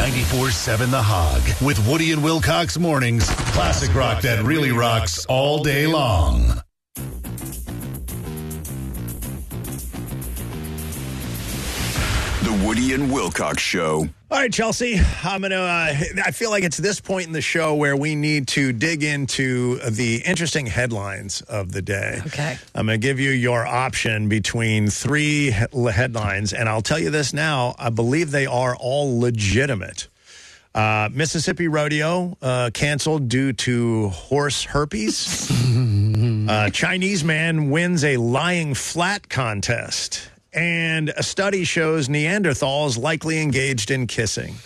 94.7 The Hog with Woody and Wilcox mornings. Classic rock that really rocks all day long. The Woody and Wilcox Show. All right, Chelsea, I feel like it's this point in the show where we need to dig into the interesting headlines of the day. Okay. I'm going to give you your option between three headlines, and I'll tell you this now. I believe they are all legitimate. Mississippi Rodeo canceled due to horse herpes. Chinese man wins a lying flat contest. And a study shows Neanderthals likely engaged in kissing.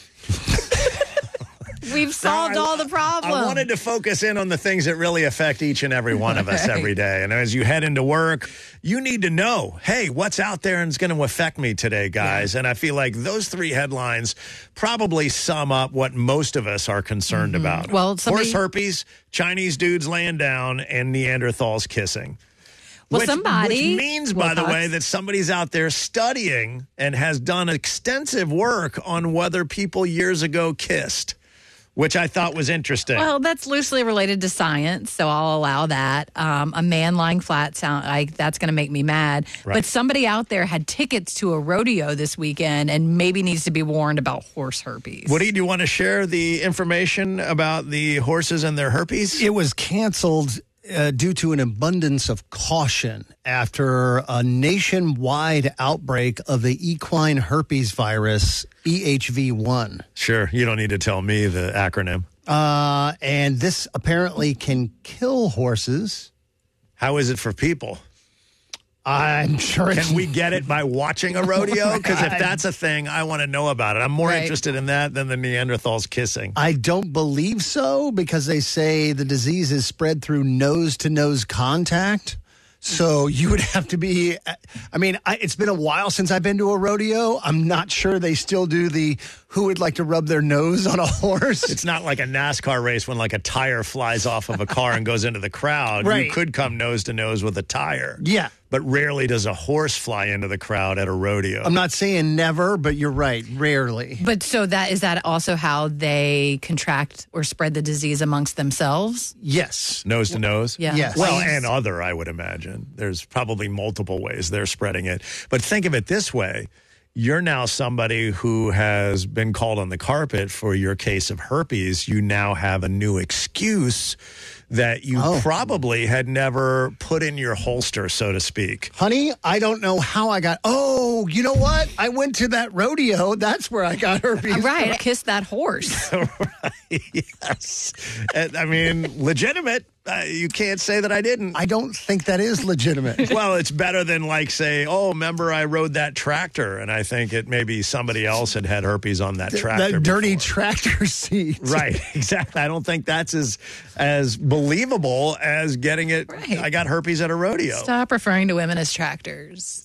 We've solved all the problems. I wanted to focus in on the things that really affect each and every one of us every day. And as you head into work, you need to know, hey, what's out there and is going to affect me today, guys? Yeah. And I feel like those three headlines probably sum up what most of us are concerned about. Well, horse herpes, Chinese dudes laying down, and Neanderthals kissing. Well, which means, by the way, that somebody's out there studying and has done extensive work on whether people years ago kissed, which I thought was interesting. Well, that's loosely related to science, so I'll allow that. A man lying flat, that's going to make me mad. Right. But somebody out there had tickets to a rodeo this weekend and maybe needs to be warned about horse herpes. Woody, do you want to share the information about the horses and their herpes? It was canceled due to an abundance of caution after a nationwide outbreak of the equine herpes virus, EHV1. Sure. You don't need to tell me the acronym. And this apparently can kill horses. How is it for people? I'm sure. Can we get it by watching a rodeo? Because if that's a thing, I want to know about it. I'm more interested in that than the Neanderthals kissing. I don't believe so, because they say the disease is spread through nose-to-nose contact. So you would have to be, it's been a while since I've been to a rodeo. I'm not sure they still do the who would like to rub their nose on a horse. It's not like a NASCAR race when like a tire flies off of a car and goes into the crowd. Right. You could come nose to nose with a tire. Yeah. But rarely does a horse fly into the crowd at a rodeo. I'm not saying never, but you're right. Rarely. But so is that also how they contract or spread the disease amongst themselves? Yes. Nose to nose? Yeah. Yes. Well, and other, I would imagine. There's probably multiple ways they're spreading it. But think of it this way. You're now somebody who has been called on the carpet for your case of herpes. You now have a new excuse that you probably had never put in your holster, so to speak. Honey, I don't know how I got... Oh, you know what? I went to that rodeo. That's where I got herpes. Right. I kissed that horse. Right. Yes. I mean, legitimate. You can't say that I didn't. I don't think that is legitimate. Well, it's better than like say, oh, remember I rode that tractor, and I think it maybe somebody else had herpes on that tractor. That dirty before. tractor seat. Right, exactly. I don't think that's as believable as getting it. Right. I got herpes at a rodeo. Stop referring to women as tractors.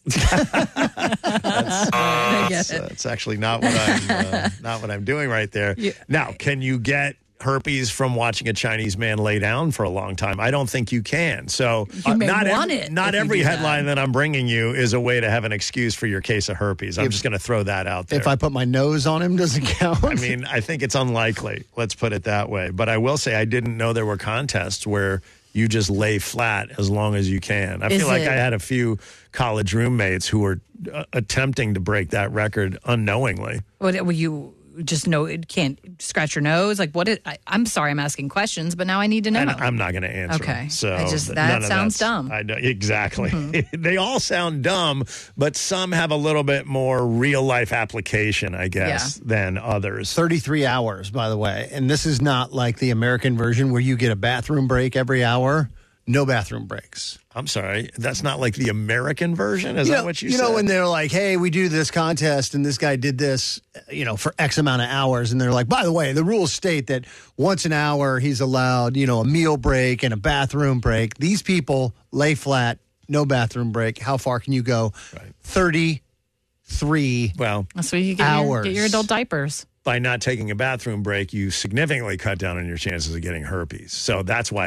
That's actually not what I'm doing right there. Yeah. Now, can you get herpes from watching a Chinese man lay down for a long time? I don't think you can. So not every headline that I'm bringing you is a way to have an excuse for your case of herpes. I'm just going to throw that out there. If I put my nose on him, does it count? I mean, I think it's unlikely. Let's put it that way. But I will say I didn't know there were contests where you just lay flat as long as you can. I feel like I had a few college roommates who were attempting to break that record unknowingly. Well, you just know it can't scratch your nose? Like, I'm sorry I'm asking questions, but now I need to know. And I'm not going to answer. Okay. So that sounds dumb. I know, exactly. Mm-hmm. They all sound dumb, but some have a little bit more real life application, I guess, than others. 33 hours, by the way. And this is not like the American version where you get a bathroom break every hour. No bathroom breaks. I'm sorry. That's not like the American version? Is that what you said? You know, when they're like, hey, we do this contest and this guy did this, for X amount of hours. And they're like, by the way, the rules state that once an hour he's allowed, a meal break and a bathroom break. These people lay flat, no bathroom break. How far can you go? Right. 33 that's where you hours. Get your adult diapers. By not taking a bathroom break, you significantly cut down on your chances of getting herpes. So that's why